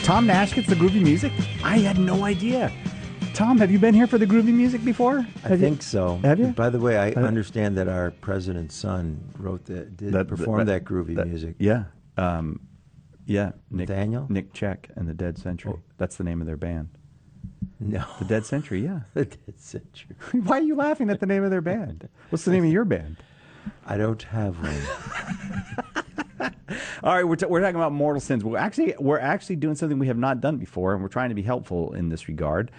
Tom Nash gets the groovy music? I had no idea. Tom, have you been here for the groovy music before? I think so. Have you? By the way, I understand that our president's son performed that groovy music. Yeah. Yeah. Nathaniel? Nick Check and the Dead Century. Oh. That's the name of their band. No. The Dead Century, yeah. The Dead Century. Why are you laughing at the name of their band? What's the name of your band? I don't have one. All right, we're talking about mortal sins. We're actually doing something we have not done before, and we're trying to be helpful in this regard.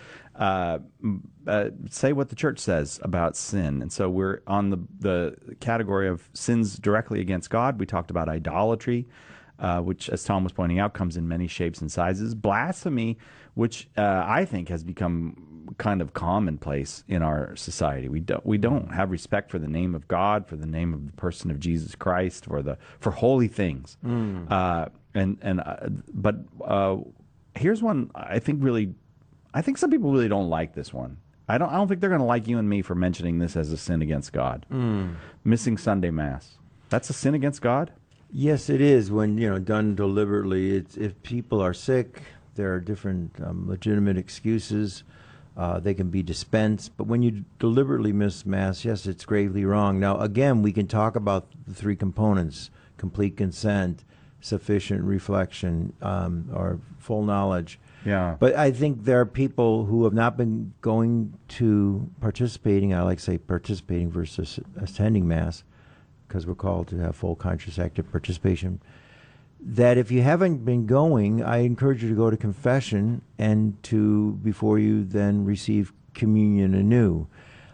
Say what the church says about sin. And so we're on the category of sins directly against God. We talked about idolatry, which, as Tom was pointing out, comes in many shapes and sizes. Blasphemy, which I think has become kind of commonplace in our society. We don't have respect for the name of God, for the name of the person of Jesus Christ, for holy things. But here's one I think some people really don't like this one. I don't think they're going to like you and me for mentioning this as a sin against God. Missing Sunday Mass. That's a sin against God? Yes, it is when done deliberately. If people are sick, there are different legitimate excuses. They can be dispensed. But when you deliberately miss Mass, yes, it's gravely wrong. Now, again, we can talk about the three components: complete consent, sufficient reflection, or full knowledge. Yeah. But I think there are people who have not been going to participating. I like to say participating versus attending Mass, because we're called to have full conscious active participation. That if you haven't been going, I encourage you to go to confession and before you then receive communion anew.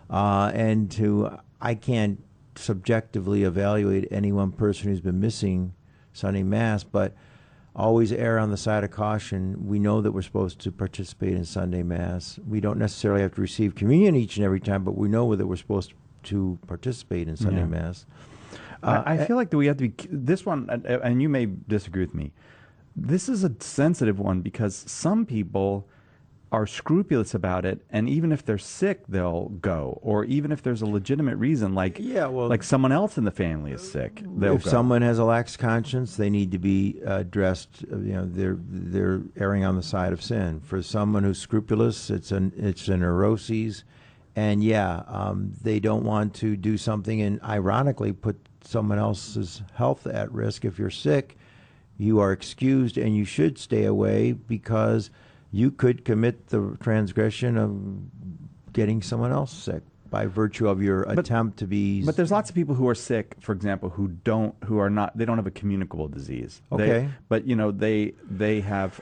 I can't subjectively evaluate any one person who's been missing Sunday Mass, but always err on the side of caution. We know that we're supposed to participate in Sunday Mass. We don't necessarily have to receive communion each and every time, but we know that we're supposed to participate in Sunday Mass. I feel like that we have to be this one, and you may disagree with me. This is a sensitive one because some people are scrupulous about it, and even if they're sick, they'll go, or even if there's a legitimate reason, like someone else in the family is sick, they'll if go. Someone has a lax conscience, they need to be addressed. They're erring on the side of sin. For someone who's scrupulous, it's a neuroses, and they don't want to do something and ironically put someone else's health at risk. If you're sick, you are excused and you should stay away because you could commit the transgression of getting someone else sick by virtue of your attempt to be. But there's lots of people who are sick, for example, they don't have a communicable disease. Okay. They have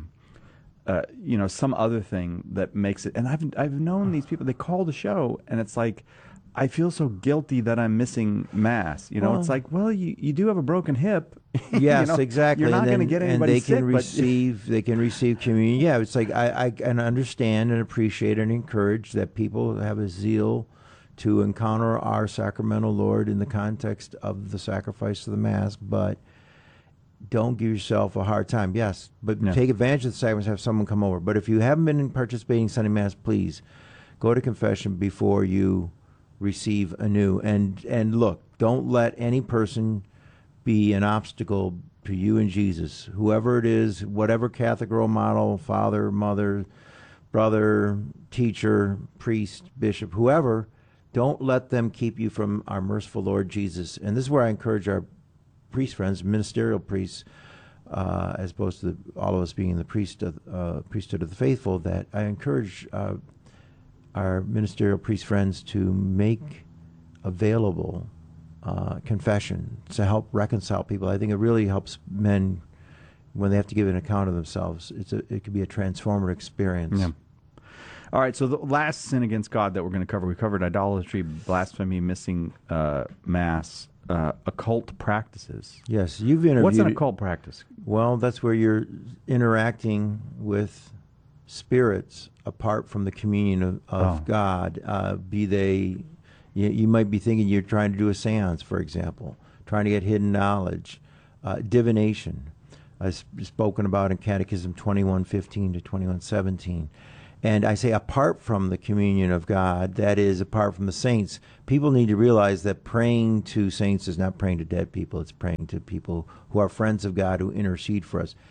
some other thing that makes it. And I've known these people. They call the show and it's like, I feel so guilty that I'm missing Mass. It's like, well, you do have a broken hip. Yes, exactly. You're not going to get anybody sick. They can receive communion. Yeah, it's like I can understand and appreciate and encourage that people have a zeal to encounter our sacramental Lord in the context of the sacrifice of the Mass, but don't give yourself a hard time. Yes, but take advantage of the sacraments, have someone come over. But if you haven't been participating in Sunday Mass, please go to confession before you receive anew. And look, don't let any person be an obstacle to you and Jesus. Whoever it is, whatever Catholic role model, father, mother, brother, teacher, priest, bishop, whoever, don't let them keep you from our merciful Lord Jesus. And this is where I encourage our priest friends, ministerial priests, as opposed to all of us being in the priesthood of the faithful, that I encourage our ministerial priest friends to make available confession to help reconcile people. I think it really helps men when they have to give an account of themselves. It could be a transformative experience. Yeah. All right, so the last sin against God that we're going to cover, we covered idolatry, blasphemy, missing Mass, occult practices. Yes, you've interviewed. What's an occult practice? Well, that's where you're interacting with spirits apart from the communion of God. Be they, you might be thinking you're trying to do a seance, for example, trying to get hidden knowledge, divination, spoken about in Catechism 21:15 to 21:17. And I say apart from the communion of God, that is apart from the saints. People need to realize that praying to saints is not praying to dead people. It's praying to people who are friends of God who intercede for us.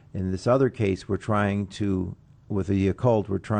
In this other case, we're trying to, with the occult, we're trying